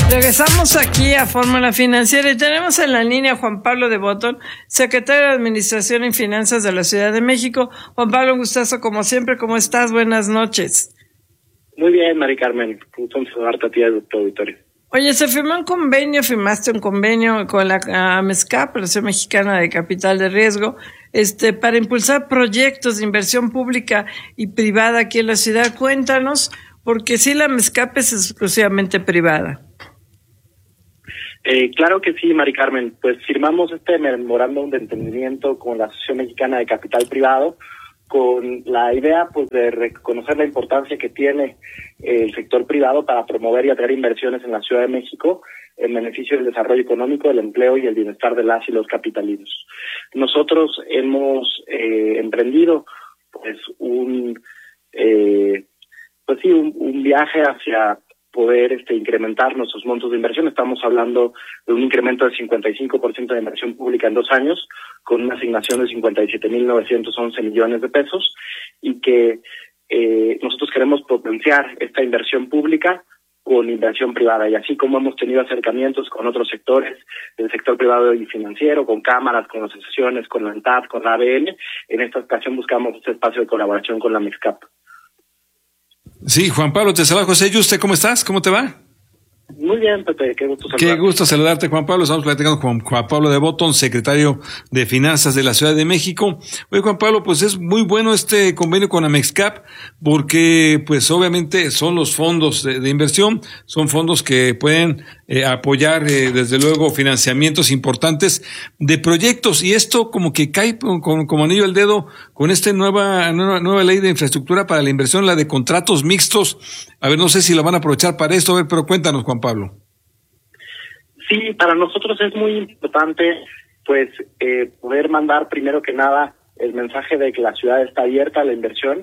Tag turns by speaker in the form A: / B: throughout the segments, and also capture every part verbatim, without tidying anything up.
A: Regresamos aquí a Fórmula Financiera y tenemos en la línea a Juan Pablo de Botton, secretario de Administración y Finanzas de la Ciudad de México. Juan Pablo, un gustazo como siempre. ¿Cómo estás? Buenas noches.
B: Muy bien, Mari Carmen. Gusto en saludarte a ti y a tu auditorio.
A: Oye, se firmó un convenio, firmaste un convenio con la AMESCAP, Asociación Mexicana de Capital de Riesgo, este, para impulsar proyectos de inversión pública y privada aquí en la ciudad. Cuéntanos, porque sí, la AMESCAP es exclusivamente privada.
B: Eh, claro que sí, Mari Carmen. Pues firmamos este memorándum de entendimiento con la Asociación Mexicana de Capital Privado, con la idea pues de reconocer la importancia que tiene el sector privado para promover y atraer inversiones en la Ciudad de México en beneficio del desarrollo económico, del empleo y el bienestar de las y los capitalinos. Nosotros hemos eh, emprendido pues un eh, pues sí un, un viaje hacia poder este incrementar nuestros montos de inversión. Estamos hablando de un incremento del cincuenta y cinco por ciento de inversión pública en dos años, con una asignación de cincuenta y siete mil novecientos once millones de pesos, y que eh, nosotros queremos potenciar esta inversión pública con inversión privada, y así como hemos tenido acercamientos con otros sectores del sector privado y financiero, con cámaras, con asociaciones, con la ANTAD, con la A B N, en esta ocasión buscamos este espacio de colaboración con la MEXCAP.
C: Sí, Juan Pablo, te saluda José Yuste, ¿cómo estás? ¿Cómo te va?
B: Muy bien, Pepe, qué gusto saludarte.
C: Qué gusto saludarte, Juan Pablo. Estamos platicando con Juan Pablo de Botton, secretario de Finanzas de la Ciudad de México. Oye, Juan Pablo, pues es muy bueno este convenio con AMEXCAP, porque pues obviamente son los fondos de, de inversión, son fondos que pueden eh, apoyar eh, desde luego financiamientos importantes de proyectos, y esto como que cae con, con, como anillo al dedo con esta nueva, nueva nueva ley de infraestructura para la inversión, la de contratos mixtos. A ver, no sé si la van a aprovechar para esto, a ver, pero cuéntanos, Juan Pablo.
B: Sí, para nosotros es muy importante pues eh, poder mandar primero que nada el mensaje de que la ciudad está abierta a la inversión,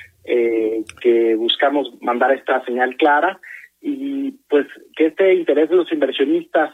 B: eh, que buscamos mandar esta señal clara, y pues que este interés de los inversionistas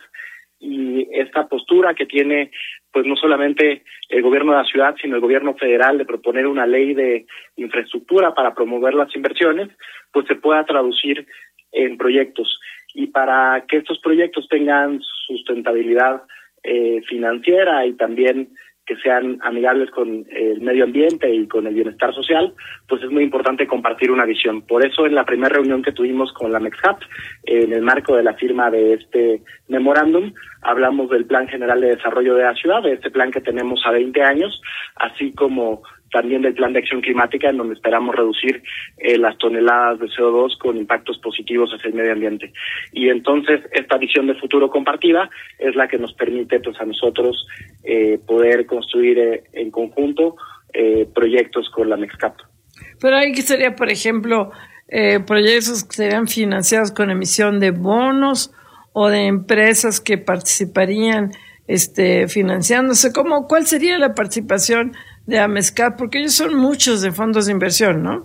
B: y esta postura que tiene pues no solamente el gobierno de la ciudad, sino el gobierno federal, de proponer una ley de infraestructura para promover las inversiones, pues se pueda traducir en proyectos. Y para que estos proyectos tengan sustentabilidad eh, financiera y también que sean amigables con el medio ambiente y con el bienestar social, pues es muy importante compartir una visión. Por eso, en la primera reunión que tuvimos con la MEXCAP, eh, en el marco de la firma de este memorándum, hablamos del Plan General de Desarrollo de la Ciudad, de este plan que tenemos a veinte años, así como también del Plan de Acción Climática, en donde esperamos reducir eh, las toneladas de C O dos con impactos positivos hacia el medio ambiente. Y entonces esta visión de futuro compartida es la que nos permite pues a nosotros eh, poder construir eh, en conjunto eh, proyectos con la MEXCAP.
A: Pero ahí que sería, por ejemplo, eh, proyectos que serían financiados con emisión de bonos o de empresas que participarían este financiándose. ¿Cómo, cuál sería la participación de AMESCAP? Porque ellos son muchos de fondos de inversión, ¿no?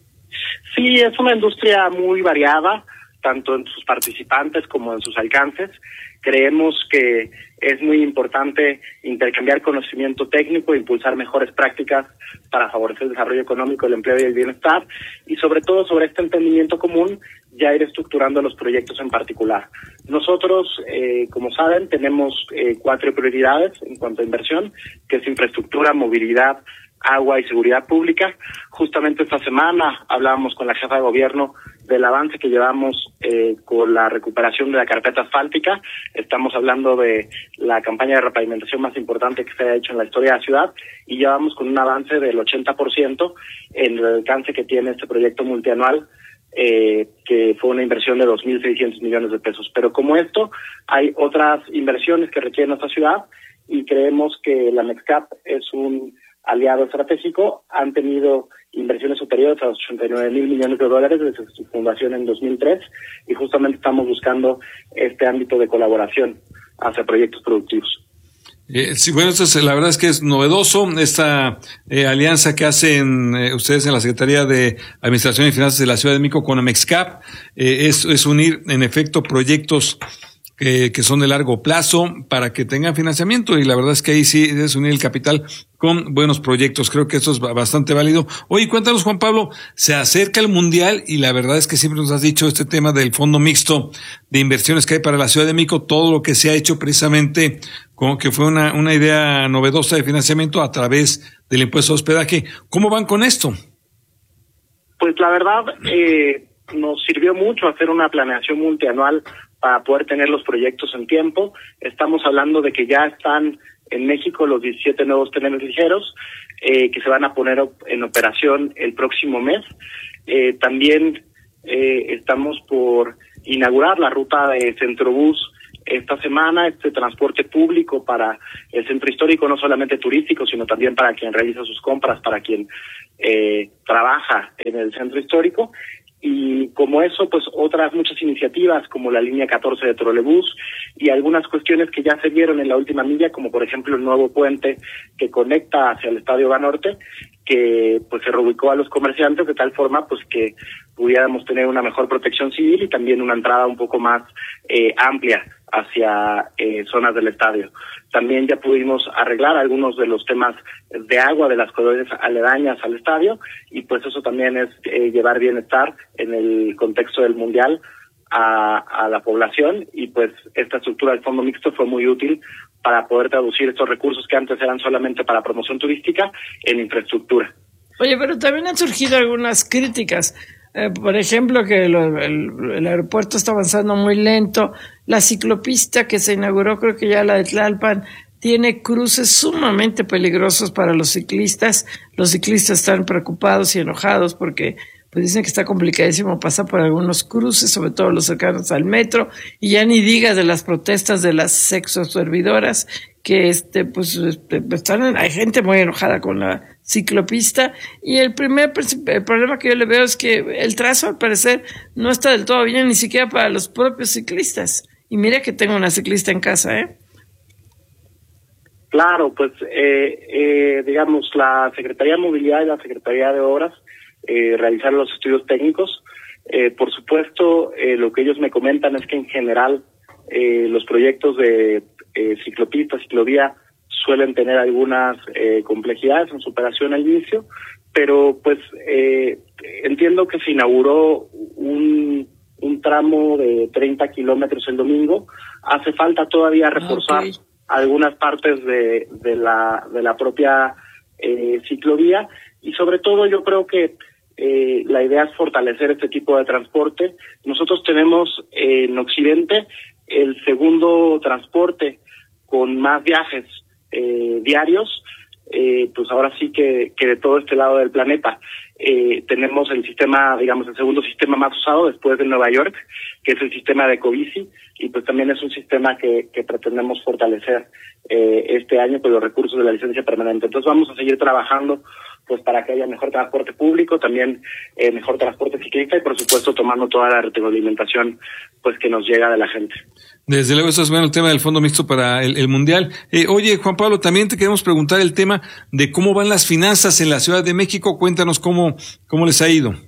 B: Sí, es una industria muy variada, tanto en sus participantes como en sus alcances. Creemos que es muy importante intercambiar conocimiento técnico, impulsar mejores prácticas para favorecer el desarrollo económico, el empleo y el bienestar, y sobre todo sobre este entendimiento común, ya ir estructurando los proyectos en particular. Nosotros, eh, como saben, tenemos eh, cuatro prioridades en cuanto a inversión, que es infraestructura, movilidad, agua y seguridad pública. Justamente esta semana hablábamos con la jefa de gobierno del avance que llevamos eh, con la recuperación de la carpeta asfáltica. Estamos hablando de la campaña de repavimentación más importante que se ha hecho en la historia de la ciudad, y llevamos con un avance del ochenta por ciento en el alcance que tiene este proyecto multianual, eh, que fue una inversión de dos mil seiscientos millones de pesos. Pero como esto, hay otras inversiones que requiere nuestra ciudad, y creemos que la MEXCAP es un aliado estratégico. Han tenido inversiones superiores a los ochenta y nueve mil millones de dólares desde su fundación en dos mil tres, y justamente estamos buscando este ámbito de colaboración hacia proyectos productivos.
C: Eh, sí, bueno, esto es, la verdad es que es novedoso, esta eh, alianza que hacen eh, ustedes en la Secretaría de Administración y Finanzas de la Ciudad de México con AMEXCAP, eh, es, es unir en efecto proyectos eh, que son de largo plazo para que tengan financiamiento, y la verdad es que ahí sí es unir el capital con buenos proyectos. Creo que esto es bastante válido. Oye, cuéntanos, Juan Pablo, se acerca el Mundial y la verdad es que siempre nos has dicho este tema del fondo mixto de inversiones que hay para la Ciudad de México, todo lo que se ha hecho precisamente como que fue una, una idea novedosa de financiamiento a través del impuesto de hospedaje. ¿Cómo van con esto?
B: Pues la verdad, eh, nos sirvió mucho hacer una planeación multianual para poder tener los proyectos en tiempo. Estamos hablando de que ya están en México los diecisiete nuevos trenes ligeros eh, que se van a poner op- en operación el próximo mes. Eh, también eh, estamos por inaugurar la ruta de Centrobús esta semana, este transporte público para el centro histórico, no solamente turístico, sino también para quien realiza sus compras, para quien eh, trabaja en el centro histórico. Y como eso, pues otras muchas iniciativas como la línea catorce de trolebús y algunas cuestiones que ya se vieron en la última milla, como por ejemplo el nuevo puente que conecta hacia el Estadio Banorte, que pues se reubicó a los comerciantes de tal forma pues que pudiéramos tener una mejor protección civil y también una entrada un poco más eh, amplia hacia eh, zonas del estadio. También ya pudimos arreglar algunos de los temas de agua de las colonias aledañas al estadio y pues eso también es eh, llevar bienestar en el contexto del Mundial a, a la población y pues esta estructura del fondo mixto fue muy útil para poder traducir estos recursos que antes eran solamente para promoción turística en infraestructura.
A: Oye, pero también han surgido algunas críticas. Eh, por ejemplo, que lo, el, el aeropuerto está avanzando muy lento. La ciclopista que se inauguró, creo que ya la de Tlalpan, tiene cruces sumamente peligrosos para los ciclistas. Los ciclistas están preocupados y enojados porque pues dicen que está complicadísimo pasar por algunos cruces, sobre todo los cercanos al metro, y ya ni digas de las protestas de las sexoservidoras, que este pues este, están, hay gente muy enojada con la ciclopista, y el primer el problema que yo le veo es que el trazo al parecer no está del todo bien, ni siquiera para los propios ciclistas, y mira que tengo una ciclista en casa, ¿eh?
B: Claro, pues eh, eh, digamos, la Secretaría de Movilidad y la Secretaría de Obras eh, realizaron los estudios técnicos. Eh, por supuesto, eh, lo que ellos me comentan es que en general eh, los proyectos de eh, ciclopista, ciclovía, suelen tener algunas eh, complejidades en su operación al inicio, pero pues eh, entiendo que se inauguró un, un tramo de treinta kilómetros el domingo. Hace falta todavía reforzar okay. algunas partes de, de la de la propia eh, ciclovía y sobre todo yo creo que eh, la idea es fortalecer este tipo de transporte. Nosotros tenemos eh, en Occidente el segundo transporte con más viajes eh, diarios, eh, pues ahora sí que, que de todo este lado del planeta. Eh, tenemos el sistema, digamos, el segundo sistema más usado después de Nueva York, que es el sistema de Ecobici, y pues también es un sistema que, que pretendemos fortalecer eh, este año con los recursos de la licencia permanente. Entonces vamos a seguir trabajando pues para que haya mejor transporte público, también eh, mejor transporte ciclista y por supuesto tomando toda la retroalimentación pues que nos llega de la gente.
C: Desde luego, eso es bueno el tema del fondo mixto para el, el Mundial. Eh, oye, Juan Pablo, también te queremos preguntar el tema de cómo van las finanzas en la Ciudad de México. Cuéntanos cómo, cómo les ha ido.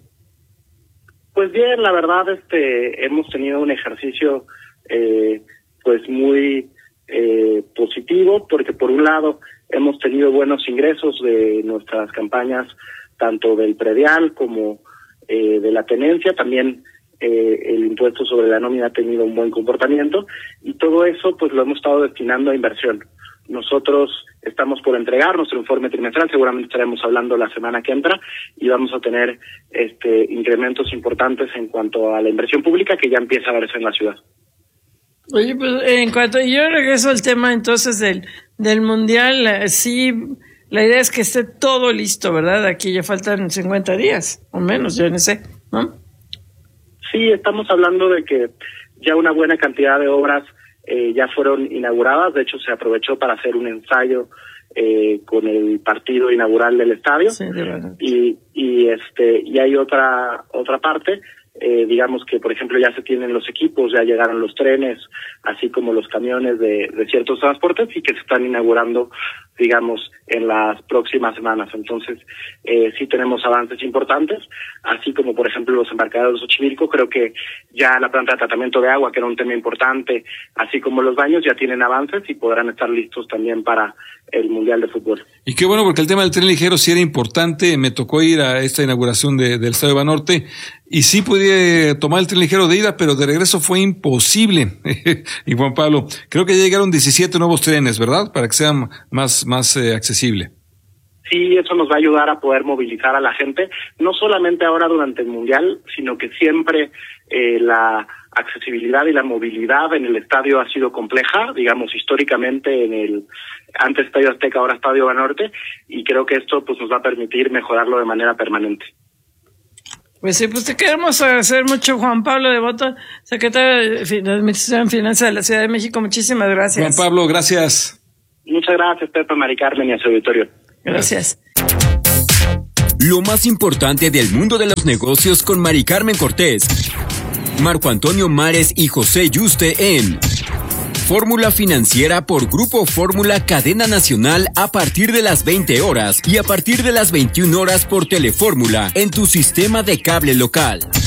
B: Pues bien, la verdad, este, hemos tenido un ejercicio eh, pues muy eh, positivo, porque por un lado hemos tenido buenos ingresos de nuestras campañas, tanto del predial como eh, de la tenencia, también Eh, el impuesto sobre la nómina ha tenido un buen comportamiento y todo eso pues lo hemos estado destinando a inversión. Nosotros estamos por entregar nuestro informe trimestral, seguramente estaremos hablando la semana que entra y vamos a tener este incrementos importantes en cuanto a la inversión pública que ya empieza a verse en la ciudad.
A: Oye, pues en cuanto yo regreso al tema entonces del, del Mundial, eh, sí, la idea es que esté todo listo, ¿verdad? Aquí ya faltan cincuenta días o menos, yo no sé, ¿no?
B: Sí, estamos hablando de que ya una buena cantidad de obras eh, ya fueron inauguradas. De hecho, se aprovechó para hacer un ensayo eh, con el partido inaugural del estadio.
A: Sí, de verdad.
B: Y, y este y hay otra otra parte Eh, digamos que, por ejemplo, ya se tienen los equipos, ya llegaron los trenes, así como los camiones de, de ciertos transportes y que se están inaugurando, digamos, en las próximas semanas. Entonces, eh, sí tenemos avances importantes, así como, por ejemplo, los embarcaderos de Xochimilco. Creo que ya la planta de tratamiento de agua, que era un tema importante, así como los baños, ya tienen avances y podrán estar listos también para el Mundial de Fútbol.
C: Y qué bueno, porque el tema del tren ligero sí era importante. Me tocó ir a esta inauguración de, del Estadio Banorte y sí pude tomar el tren ligero de ida, pero de regreso fue imposible. Y Juan Pablo, creo que ya llegaron diecisiete nuevos trenes, ¿verdad? Para que sea más, más eh, accesible.
B: Sí, eso nos va a ayudar a poder movilizar a la gente, no solamente ahora durante el Mundial, sino que siempre eh, la accesibilidad y la movilidad en el estadio ha sido compleja, digamos, históricamente en el antes Estadio Azteca, ahora Estadio Banorte, y creo que esto pues nos va a permitir mejorarlo de manera permanente.
A: Pues sí, pues te queremos agradecer mucho, Juan Pablo de Botton, secretario de Administración y Finanzas de la Ciudad de México. Muchísimas gracias.
C: Juan Pablo, gracias.
B: Muchas gracias, Pepe, Mari Carmen y a su auditorio.
A: Gracias.
D: Lo más importante del mundo de los negocios con Mari Carmen Cortés, Marco Antonio Mares y José Yuste en Fórmula Financiera por Grupo Fórmula Cadena Nacional a partir de las veinte horas y a partir de las veintiuna horas por Telefórmula en tu sistema de cable local.